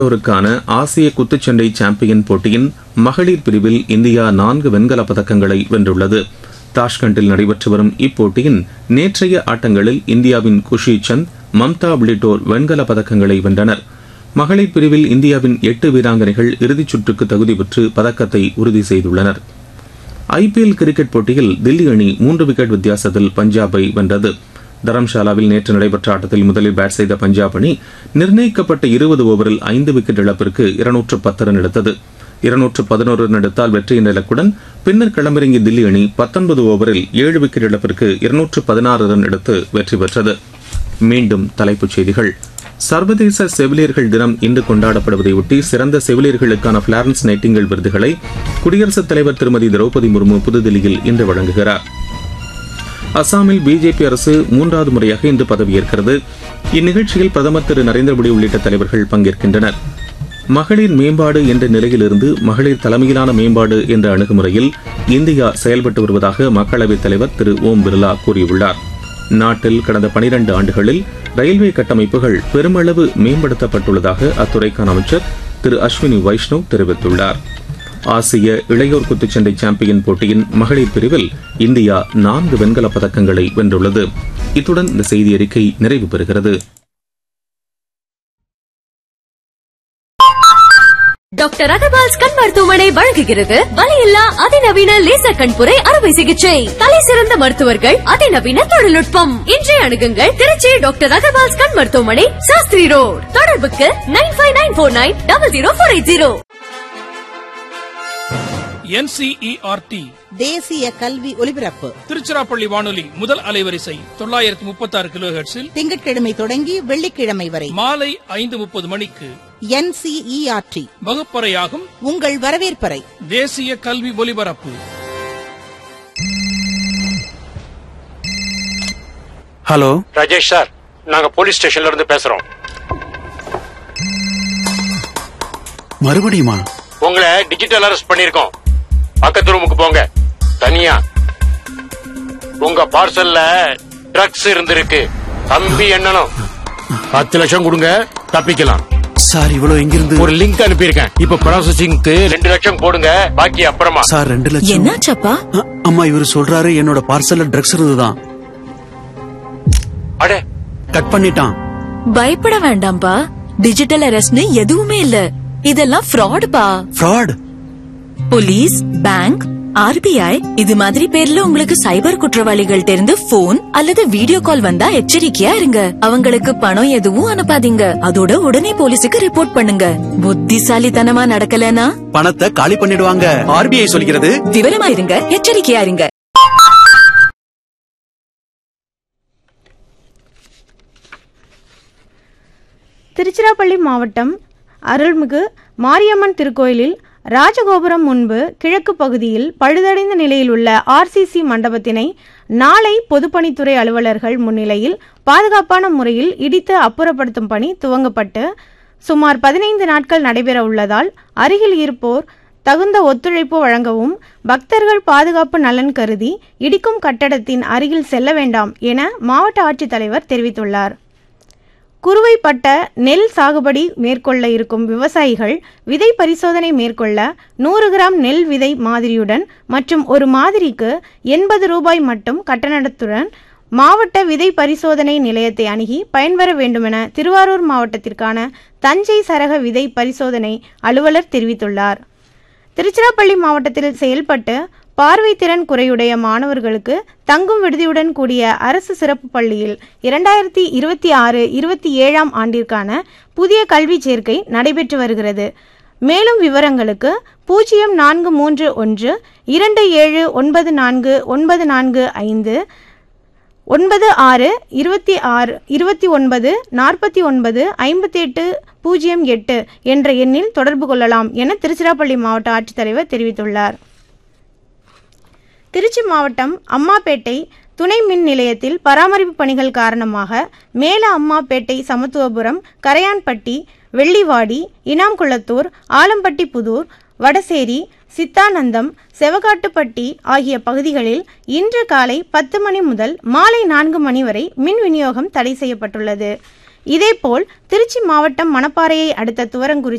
ருக்கான ஆசிய குத்துச்சண்டை சாம்பியன் போட்டியின் மகளிர் பிரிவில் இந்தியா 4 வெண்கலப் பதக்கங்களை வென்றுள்ளது. தாஷ்கண்டில் நடைபெற்று வரும் இப்போட்டியின் நேற்றைய ஆட்டங்களில் இந்தியாவின் குஷி சந்த், மம்தா உள்ளிட்டோர் வெண்கலப் பதக்கங்களை வென்றனர். மகளிர் பிரிவில் இந்தியாவின் 8 வீராங்கனைகள் இறுதிச் சுற்றுக்கு தகுதி பெற்று பதக்கத்தை உறுதி செய்துள்ளனர். ஐபிஎல் கிரிக்கெட் போட்டியில் தில்லி அணி 3 விக்கெட் வித்தியாசத்தில் பஞ்சாபை வென்றது. தரம்ஷாலாவில் நேற்று நடைபெற்ற ஆட்டத்தில் முதலில் பேட் செய்த பஞ்சாப் அணி நிர்ணயிக்கப்பட்ட 20 ஓவரில் 5 விக்கெட் இழப்பிற்கு 210 ரன் எடுத்தது. 211 ரன் எடுத்தால் வெற்றி என்ற இலக்குடன் பின்னர் களமிறங்கிய தில்லி அணி 19 ஓவரில் 7 விக்கெட் இழப்பிற்கு 216 ரன் எடுத்து வெற்றி பெற்றது. மீண்டும் தலைப்புச் செய்திகள். சர்வதேச செவிலியர்கள் தினம் இன்று கொண்டாடப்படுவதையொட்டி சிறந்த செவிலியர்களுக்கான பிளாரன்ஸ் நைட்டிங்கேல் விருதுகளை குடியரசுத் தலைவர் திருமதி திரௌபதி முர்மு புதுதில்லியில் இன்று வழங்குகிறார். அசாமில் பிஜேபி அரசு 3வது முறையாக இன்று பதவியேற்கிறது. இந்நிகழ்ச்சியில் பிரதமர் திரு நரேந்திர மோடி உள்ளிட்ட தலைவர்கள் பங்கேற்கின்றனர். மகளிர் மேம்பாடு என்ற நிலையிலிருந்து மகளிர் தலைமையிலான மேம்பாடு என்ற அணுகுமுறையில் இந்தியா செயல்பட்டு வருவதாக மக்களவைத் தலைவர் திரு ஓம் பிர்லா கூறியுள்ளார். நாட்டில் கடந்த 12 ஆண்டுகளில் ரயில்வே கட்டமைப்புகள் பெருமளவு மேம்படுத்தப்பட்டுள்ளதாக அத்துறைக்கான அமைச்சர் திரு அஸ்வினி வைஷ்ணவ் தெரிவித்துள்ளார். ஆசிய இளையோர் குத்துச்சண்டை சாம்பியன் போட்டியின் மகளிர் பிரிவில் இந்தியா 4 வெண்கலப் பதக்கங்களை வென்றுள்ளது. இத்துடன் இந்த செய்தி அறிக்கை நிறைவு பெறுகிறது. டாக்டர் அகர்வால்ஸ் கண் மருத்துவமனை வழங்குகிறது வலியில்லா அதிநவீன லேசர் கண்புரை அறுவை சிகிச்சை. தலை சிறந்த மருத்துவர்கள், அதிநவீன தொழில்நுட்பம். இன்றைய அணுகுங்கள் திருச்சி டாக்டர் அகர்வால்ஸ் கண் மருத்துவமனை, சாஸ்திரி ரோட். தொடர்புக்கு 9594900480. NCERT தேசிய கல்வி ஒலிபரப்பு திருச்சிராப்பள்ளி வானொலி முதல் அலைவரிசை 936 கிலோஹெர்ட்ஸில் திங்கட்கிழமை தொடங்கி வெள்ளிக்கிழமை வரை மாலை 5:30 மணிக்கு NCERT வகுப்பறையாகும் உங்கள் வரவேற்பறை. தேசிய கல்வி ஒலிபரப்பு. ஹலோ ராஜேஷ் சார், நாங்க போலீஸ் ஸ்டேஷன்ல இருந்து பேசுறோம். மறுபடியுமா? உங்களை டிஜிட்டல் அரெஸ்ட் பண்ணிருக்கோம். பக்கத்து ரூமுக்கு போங்க. தனியா. உங்க பார்சல்ல ட்ரக்ஸ் இருந்திருக்கு. தம்பி எண்ணணும். 10 லட்சம் கொடுங்க, தப்பிக்கலாம். சார், இவ்வளவு எங்கிருந்து? ஒரு லிங்க் அனுப்பியிருக்கேன். இப்ப ப்ராசஸிங்க்கு 2 லட்சம் போடுங்க, பாக்கி அப்புறமா. சார், 2 லட்சம் என்னாச்சப்பா? அம்மா, இவரு சொல்றாரு என்னோட பார்சல்ல ட்ரக்ஸ் இருந்துதான். அடே, கட் பண்ணிட்டான். பயப்பட வேண்டாம்பா. டிஜிட்டல் அரெஸ்ட்னு எதுவுமே இல்ல. இதெல்லாம் ஃப்ராட் பா. ஃப்ராட்? போலீஸ், பேங்க், RBI இது மாதிரி பேர்ல உங்களுக்கு சைபர் குற்றவாளிகள் இருந்து போன் அல்லது வீடியோ கால் வந்தா எச்சரிக்கையா இருங்க. அவங்களுக்கு பணம் எதுவும் அனுப்பாதீங்க. அதோட உடனே போலீஸுக்கு ரிப்போர்ட் பண்ணுங்க. புத்திசாலித்தனமா நடக்கலனா பணத்தை காலி பண்ணிடுவாங்க. RBI சொல்கிறது. விவரமா இருங்க, எச்சரிக்கையா இருங்க. திருச்சிராப்பள்ளி மாவட்டம் அருள்மிகு மாரியம்மன் திருக்கோயிலில் ராஜகோபுரம் முன்பு கிழக்கு பகுதியில் பழுதடைந்த நிலையில் உள்ள RCC மண்டபத்தினை நாளை பொதுப்பணித்துறை அலுவலர்கள் முன்னிலையில் பாதுகாப்பான முறையில் இடித்து அப்புறப்படுத்தும் பணி துவங்கப்பட்டு சுமார் 15 நாட்கள் நடைபெற உள்ளதால் அருகில் இருப்போர் தகுந்த ஒத்துழைப்பு வழங்கவும், பக்தர்கள் பாதுகாப்பு நலன் கருதி இடிக்கும் கட்டடத்தின் அருகில் செல்ல வேண்டாம் என மாவட்ட ஆட்சித்தலைவர் தெரிவித்துள்ளார். குறுவைப்பட்ட நெல் சாகுபடி மேற்கொள்ள இருக்கும் விவசாயிகள் விதை பரிசோதனை மேற்கொள்ள 100 கிராம் நெல் விதை மாதிரியுடன் மற்றும் ஒரு மாதிரிக்கு 80 ரூபாய் மட்டும் கட்டணத்துடன் மாவட்ட விதை பரிசோதனை நிலையத்தை அணுகி பயன்பெற வேண்டுமென திருவாரூர் மாவட்டத்திற்கான தஞ்சை சரக விதை பரிசோதனை அலுவலர் தெரிவித்துள்ளார். திருச்சிராப்பள்ளி மாவட்டத்தில் செயல்பட்டு பார்வை திறன் குறையுடைய மாணவர்களுக்கு தங்கும் விடுதியுடன் கூடிய அரசு சிறப்பு பள்ளியில் 2026-27 ஆண்டிற்கான புதிய கல்வி சேர்க்கை நடைபெற்று வருகிறது. மேலும் விவரங்களுக்கு 0431 2794 945 96 26 29 49 58 08 என்ற எண்ணில் தொடர்பு கொள்ளலாம் என திருச்சிராப்பள்ளி மாவட்ட ஆட்சித்தலைவர் தெரிவித்துள்ளார். திருச்சி மாவட்டம் அம்மாப்பேட்டை துணை மின் நிலையத்தில் பராமரிப்பு பணிகள் காரணமாக மேல அம்மாப்பேட்டை, சமத்துவபுரம், கரையான்பட்டி, வெள்ளிவாடி, இனாம்குளத்தூர், ஆலம்பட்டி புதூர், வடசேரி, சித்தானந்தம், செவகாட்டுப்பட்டி ஆகிய பகுதிகளில் இன்று காலை 10 மணி முதல் மாலை 4 மணி வரை மின் விநியோகம் தடை செய்யப்பட்டுள்ளது. இதேபோல் திருச்சி மாவட்டம் மணப்பாறையை அடுத்த துவரங்குறிச்சி